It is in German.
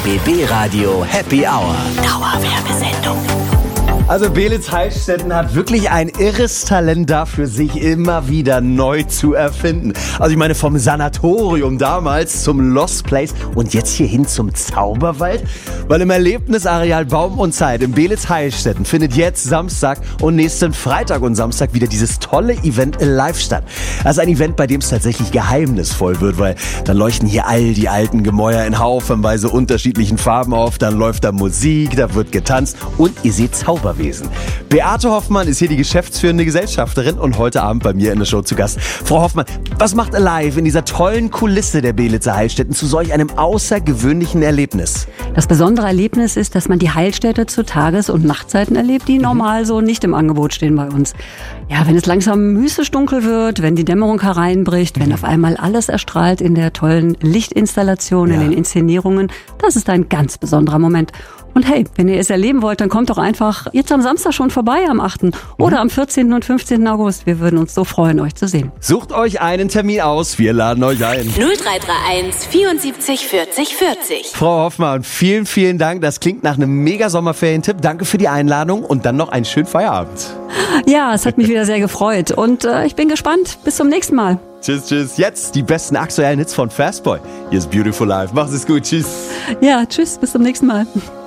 BB Radio Happy Hour. Dauerwerbesendung. Also Belitz Heilstätten hat wirklich ein irres Talent dafür, sich immer wieder neu zu erfinden. Also ich meine, vom Sanatorium damals zum Lost Place und jetzt hierhin zum Zauberwald. Weil im Erlebnisareal Baum und Zeit in Belitz Heilstätten findet jetzt Samstag und nächsten Freitag und Samstag wieder dieses tolle Event live statt. Also ein Event, bei dem es tatsächlich geheimnisvoll wird, weil dann leuchten hier all die alten Gemäuer in haufenweise unterschiedlichen Farben auf, dann läuft da Musik, da wird getanzt und ihr seht Zauberwesen. Beate Hoffmann ist hier die geschäftsführende Gesellschafterin und heute Abend bei mir in der Show zu Gast. Frau Hoffmann, was macht Alive in dieser tollen Kulisse der Belitzer Heilstätten zu solch einem außergewöhnlichen Erlebnis? Das besondere Erlebnis ist, dass man die Heilstätte zu Tages- und Nachtzeiten erlebt, die normal so nicht im Angebot stehen bei uns. Ja, wenn es langsam mystisch dunkel wird, wenn die Dämmerung hereinbricht, wenn auf einmal alles erstrahlt in der tollen Lichtinstallation, in den Inszenierungen, das ist ein ganz besonderer Moment. Und hey, wenn ihr es erleben wollt, dann kommt doch einfach jetzt am Samstag schon vorbei am 8. oder am 14. und 15. August. Wir würden uns so freuen, euch zu sehen. Sucht euch einen Termin aus, wir laden euch ein. 0331 74 40 40. Frau Hoffmann, vielen, vielen Dank. Das klingt nach einem mega Sommerferientipp. Danke für die Einladung und dann noch einen schönen Feierabend. Ja, es hat mich wieder sehr gefreut und ich bin gespannt. Bis zum nächsten Mal. Tschüss, tschüss. Jetzt die besten aktuellen Hits von Fastboy. Hier ist Beautiful Life. Macht es gut. Tschüss. Ja, tschüss. Bis zum nächsten Mal.